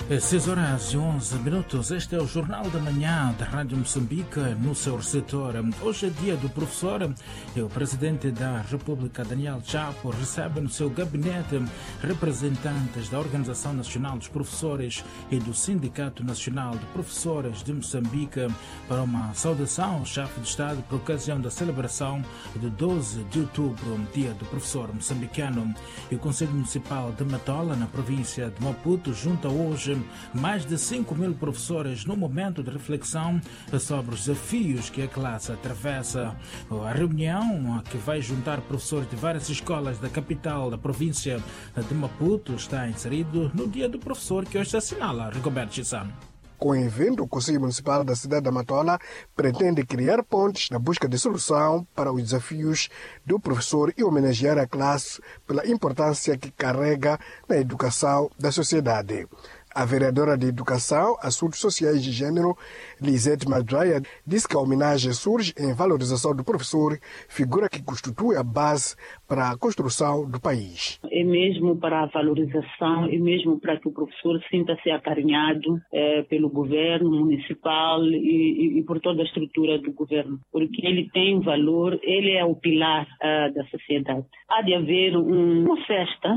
6 horas e 11 minutos. Este é o Jornal da Manhã da Rádio Moçambique no seu receptor. Hoje é dia do professor e o presidente da República, Daniel Chapo, recebe no seu gabinete representantes da Organização Nacional dos Professores e do Sindicato Nacional de Professores de Moçambique para uma saudação ao chefe de Estado por ocasião da celebração de 12 de outubro, dia do professor moçambicano. E o Conselho Municipal de Matola, na província de Maputo, junta hoje mais de 5.000 professores no momento de reflexão sobre os desafios que a classe atravessa. A reunião, que vai juntar professores de várias escolas da capital da província de Maputo, está inserido no Dia do Professor, que hoje se assinala. Rigoberto Chissano. Com o evento, o Conselho Municipal da cidade da Matola pretende criar pontes na busca de solução para os desafios do professor e homenagear a classe pela importância que carrega na educação da sociedade. A vereadora de Educação, Assuntos Sociais e Gênero, Lisete Madraia, disse que a homenagem surge em valorização do professor, figura que constitui a base para a construção do país. É mesmo para a valorização, é mesmo para que o professor sinta-se acarinhado pelo governo municipal e por toda a estrutura do governo, porque ele tem valor, ele é o pilar da sociedade. Há de haver uma festa.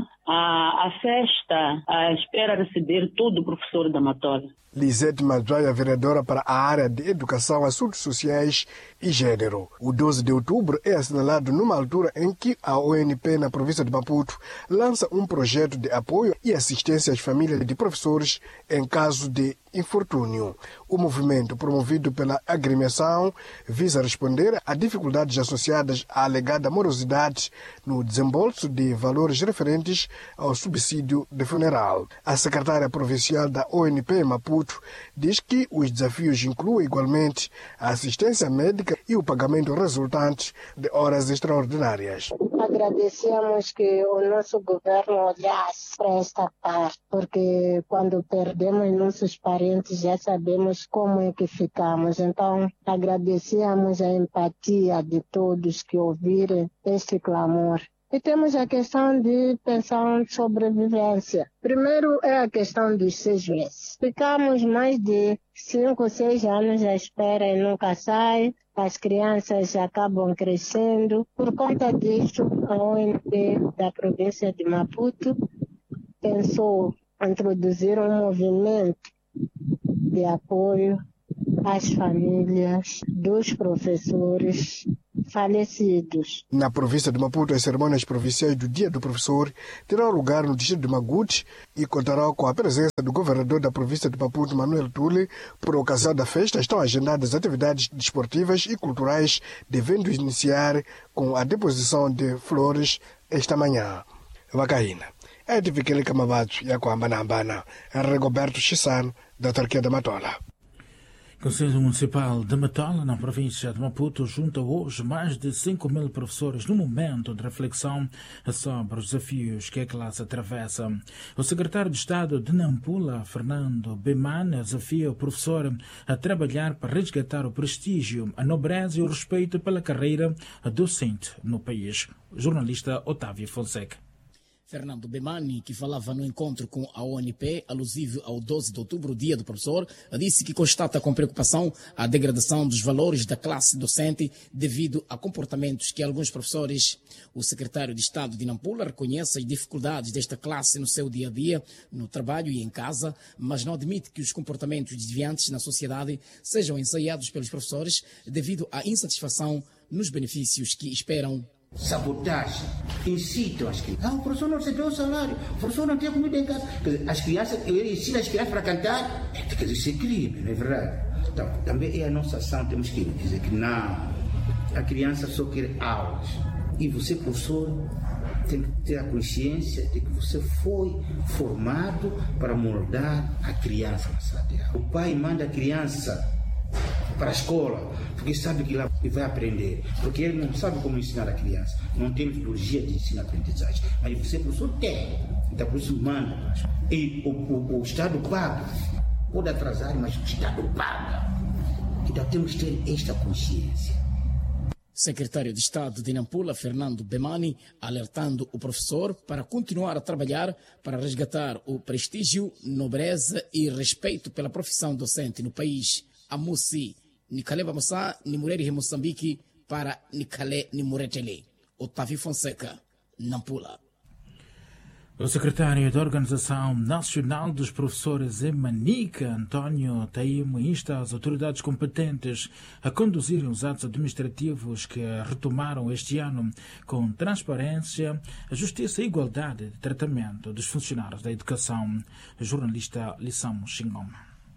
A festa espera receber todo o professor da Matola. Lisete Madraia, vereadora para a área de Educação, Assuntos Sociais e Gênero. O 12 de outubro é assinalado numa altura em que a ONP na província de Maputo lança um projeto de apoio e assistência às famílias de professores em caso de infortúnio. O movimento, promovido pela agremiação, visa responder a dificuldades associadas à alegada morosidade no desembolso de valores referentes ao subsídio de funeral. A secretária provincial da ONP em Maputo diz que os desafios incluem igualmente a assistência médica e o pagamento resultante de horas extraordinárias. Agradecemos que o nosso governo olhasse para esta parte, porque quando perdemos nossos parentes já sabemos como é que ficamos. Então, agradecemos a empatia de todos que ouviram este clamor. E temos a questão de pensão de sobrevivência. Primeiro é a questão dos 6 meses. Ficamos mais de 5 ou 6 anos à espera e nunca sai. As crianças acabam crescendo. Por conta disso, a ONP da província de Maputo pensou introduzir um movimento de apoio às famílias dos professores falecidos. Na província de Maputo, as cerimônias provinciais do Dia do Professor terão lugar no distrito de Maguti e contarão com a presença do governador da província de Maputo, Manuel Tule. Por ocasião da festa, estão agendadas atividades desportivas e culturais, devendo iniciar com a deposição de flores esta manhã. Vacaína. É de Vikele Camavato e a Coambana, Rigoberto Chissano, da autarquia da Matola. Conselho Municipal de Matola, na província de Maputo, junta hoje mais de 5.000 professores no momento de reflexão sobre os desafios que a classe atravessa. O secretário de Estado de Nampula, Fernando Beman, desafia o professor a trabalhar para resgatar o prestígio, a nobreza e o respeito pela carreira docente no país. O jornalista Otávio Fonseca. Fernando Bemani, que falava no encontro com a ONP, alusivo ao 12 de outubro, dia do professor, disse que constata com preocupação a degradação dos valores da classe docente devido a comportamentos que alguns professores. O secretário de Estado de Nampula reconhece as dificuldades desta classe no seu dia-a-dia, no trabalho e em casa, mas não admite que os comportamentos desviantes na sociedade sejam ensaiados pelos professores devido à insatisfação nos benefícios que esperam. Sabotagem, incitam as crianças. O professor não recebeu o salário, o professor não tem comida em casa. As crianças, ele ensina as crianças para cantar, quer dizer, isso é crime, não é verdade? Então, também é a nossa ação, temos que dizer que não, a criança só quer aulas. E você, professor, tem que ter a consciência de que você foi formado para moldar a criança na sala de aula. O pai manda a criança para a escola, porque sabe que lá ele vai aprender, porque ele não sabe como ensinar a criança, não tem metodologia de ensino-aprendizagem, mas você, professor, tem, então por isso manda. E o Estado paga, pode atrasar, mas o Estado paga. Então temos que ter esta consciência. Secretário de Estado de Nampula, Fernando Bemani, alertando o professor para continuar a trabalhar para resgatar o prestígio, nobreza e respeito pela profissão docente no país. Amusi, Nikaleba Mossa, Nimureri Moçambique, para Nikale Nimuretele. Otávio Fonseca, Nampula. O secretário da Organização Nacional dos Professores em Manica, António Taimo, insta as autoridades competentes a conduzirem os atos administrativos que retomaram este ano com transparência, justiça e igualdade de tratamento dos funcionários da educação. Jornalista Lissamo Xingoma.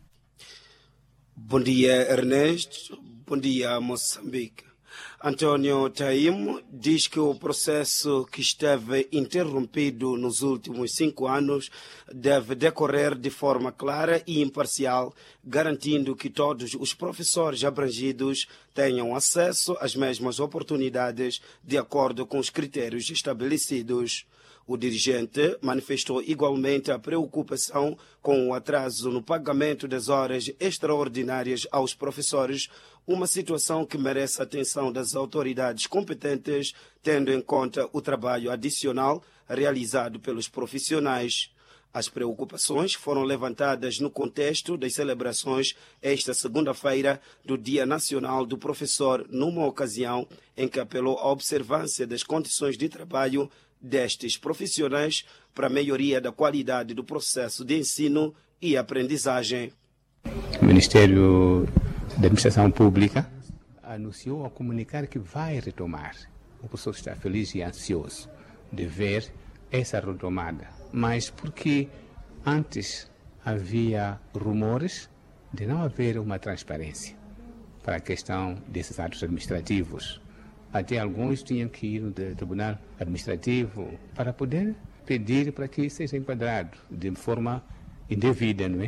Bom dia, Ernesto. Bom dia, Moçambique. António Taimo diz que o processo que esteve interrompido nos últimos 5 anos deve decorrer de forma clara e imparcial, garantindo que todos os professores abrangidos tenham acesso às mesmas oportunidades de acordo com os critérios estabelecidos. O dirigente manifestou igualmente a preocupação com o atraso no pagamento das horas extraordinárias aos professores, uma situação que merece a atenção das autoridades competentes, tendo em conta o trabalho adicional realizado pelos profissionais. As preocupações foram levantadas no contexto das celebrações esta segunda-feira do Dia Nacional do Professor, numa ocasião em que apelou à observância das condições de trabalho destes profissionais para a melhoria da qualidade do processo de ensino e aprendizagem. O Ministério da Administração Pública anunciou a comunicar que vai retomar. O professor está feliz e ansioso de ver essa retomada, mas porque antes havia rumores de não haver uma transparência para a questão desses atos administrativos. Até alguns tinham que ir no Tribunal Administrativo para poder pedir para que seja enquadrado de forma indevida, não é?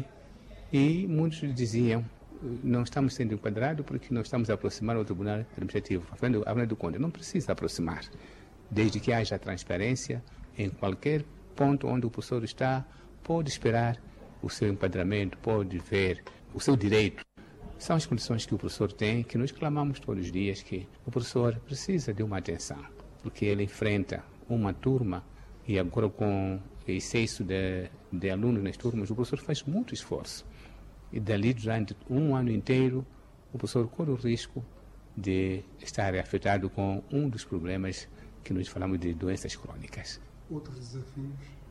E muitos diziam, não estamos sendo enquadrados porque não estamos a aproximar ao Tribunal Administrativo. Afinal de contas, não precisa aproximar, desde que haja transparência em qualquer ponto onde o professor está, pode esperar o seu enquadramento, pode ver o seu direito. São as condições que o professor tem, que nós clamamos todos os dias, que o professor precisa de uma atenção, porque ele enfrenta uma turma e agora com excesso de alunos nas turmas, o professor faz muito esforço. E dali, durante um ano inteiro, o professor corre o risco de estar afetado com um dos problemas que nós falamos de doenças crônicas. Outros desafios.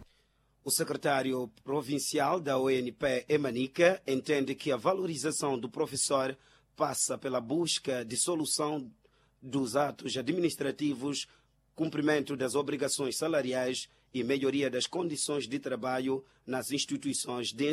O secretário provincial da ONP, em Manica, entende que a valorização do professor passa pela busca de solução dos atos administrativos, cumprimento das obrigações salariais e melhoria das condições de trabalho nas instituições de